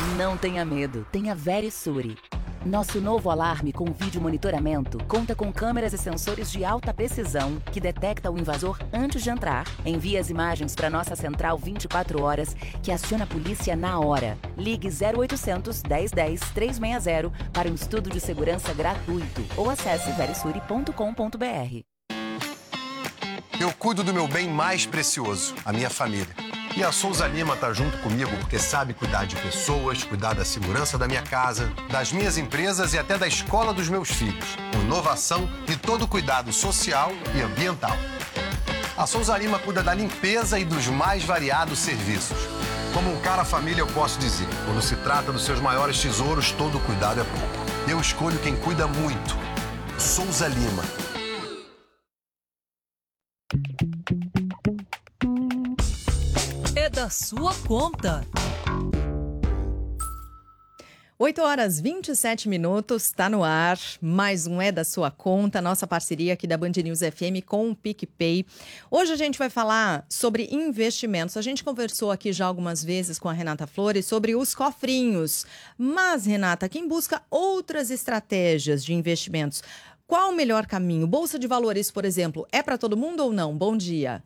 Não tenha medo, tenha Verisure. Nosso novo alarme com vídeo monitoramento conta com câmeras e sensores de alta precisão que detecta o invasor antes de entrar, envia as imagens para nossa central 24 horas, que aciona a polícia na hora. Ligue 0800 1010 360 para um estudo de segurança gratuito ou acesse verisure.com.br. Eu cuido do meu bem mais precioso, a minha família. E a Souza Lima tá junto comigo porque sabe cuidar de pessoas, cuidar da segurança da minha casa, das minhas empresas e até da escola dos meus filhos. Com inovação e todo cuidado social e ambiental. A Souza Lima cuida da limpeza e dos mais variados serviços. Como um cara família, eu posso dizer, quando se trata dos seus maiores tesouros, todo cuidado é pouco. Eu escolho quem cuida muito. Souza Lima. É da sua conta. 8h27, está no ar, mais um É da Sua Conta, nossa parceria aqui da Band News FM com o PicPay. Hoje a gente vai falar sobre investimentos. A gente conversou aqui já algumas vezes com a Renata Flores sobre os cofrinhos. Mas, Renata, quem busca outras estratégias de investimentos, qual o melhor caminho? Bolsa de valores, por exemplo, é para todo mundo ou não? Bom dia.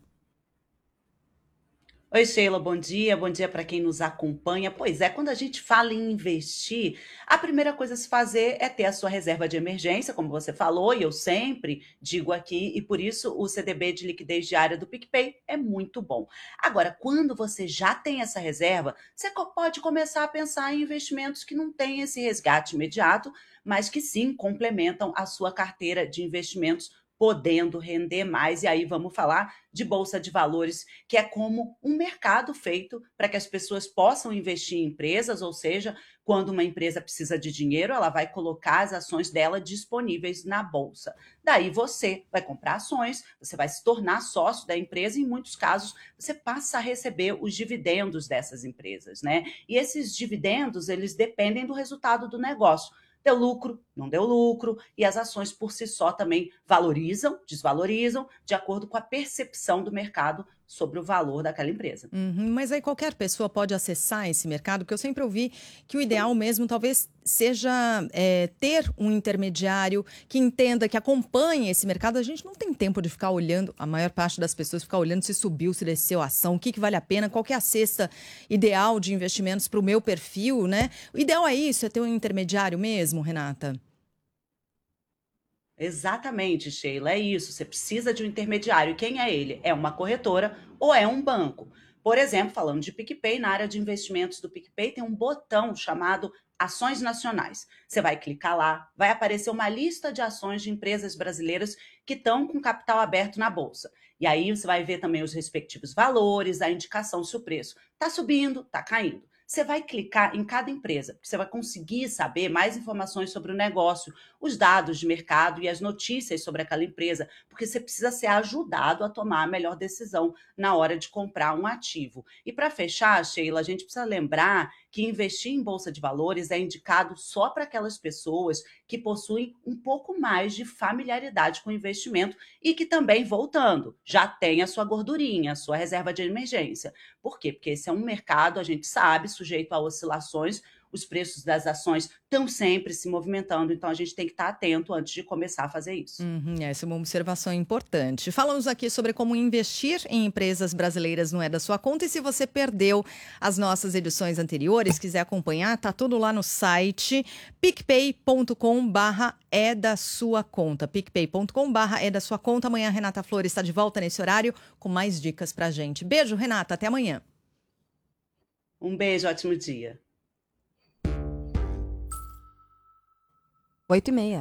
Oi, Sheila, bom dia para quem nos acompanha. Pois é, quando a gente fala em investir, a primeira coisa a se fazer é ter a sua reserva de emergência, como você falou, e eu sempre digo aqui, e por isso o CDB de liquidez diária do PicPay é muito bom. Agora, quando você já tem essa reserva, você pode começar a pensar em investimentos que não têm esse resgate imediato, mas que sim complementam a sua carteira de investimentos, podendo render mais. E aí vamos falar de bolsa de valores, que é como um mercado feito para que as pessoas possam investir em empresas, ou seja, quando uma empresa precisa de dinheiro, ela vai colocar as ações dela disponíveis na bolsa. Daí você vai comprar ações, você vai se tornar sócio da empresa e, em muitos casos, você passa a receber os dividendos dessas empresas, né? E esses dividendos, eles dependem do resultado do negócio. Deu lucro, não deu lucro, e as ações por si só também valorizam, desvalorizam, de acordo com a percepção do mercado sobre o valor daquela empresa. Mas aí qualquer pessoa pode acessar esse mercado, porque eu sempre ouvi que o ideal mesmo talvez seja ter um intermediário que entenda, que acompanhe esse mercado. A gente não tem tempo de ficar olhando, a maior parte das pessoas ficar olhando se subiu, se desceu a ação, o que vale a pena, qual que é a cesta ideal de investimentos para o meu perfil, né? O ideal é isso, é ter um intermediário mesmo, Renata? Exatamente, Sheila, é isso. Você precisa de um intermediário. Quem é ele? É uma corretora ou é um banco? Por exemplo, falando de PicPay, na área de investimentos do PicPay tem um botão chamado Ações Nacionais. Você vai clicar lá, vai aparecer uma lista de ações de empresas brasileiras que estão com capital aberto na bolsa. E aí você vai ver também os respectivos valores, a indicação se o preço está subindo, está caindo. Você vai clicar em cada empresa, porque você vai conseguir saber mais informações sobre o negócio, os dados de mercado e as notícias sobre aquela empresa, porque você precisa ser ajudado a tomar a melhor decisão na hora de comprar um ativo. E para fechar, Sheila, a gente precisa lembrar que investir em bolsa de valores é indicado só para aquelas pessoas que possuem um pouco mais de familiaridade com o investimento e que também, voltando, já tem a sua gordurinha, a sua reserva de emergência. Por quê? Porque esse é um mercado, a gente sabe, sujeito a oscilações, os preços das ações estão sempre se movimentando, então a gente tem que estar atento antes de começar a fazer isso. Essa é uma observação importante. Falamos aqui sobre como investir em empresas brasileiras não é da sua conta, e se você perdeu as nossas edições anteriores, quiser acompanhar, tá tudo lá no site picpay.com/é da sua conta, picpay.com/é da sua conta. Amanhã a Renata Flores está de volta nesse horário com mais dicas pra gente. Beijo, Renata, até amanhã. Um beijo, ótimo dia. 8h30.